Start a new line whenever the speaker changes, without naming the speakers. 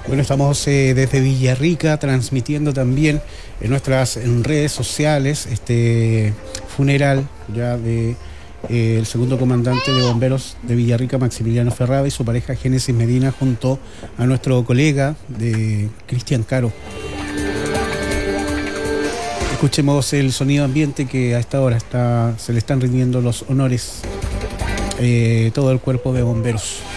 Bueno, estamos desde Villarrica transmitiendo también en redes sociales este funeral ya de el segundo comandante de bomberos de Villarrica, Maximiliano Ferrada, y su pareja Génesis Medina, junto a nuestro colega de Cristian Caro. Escuchemos el sonido ambiente que a esta hora se le están rindiendo los honores todo el cuerpo de bomberos.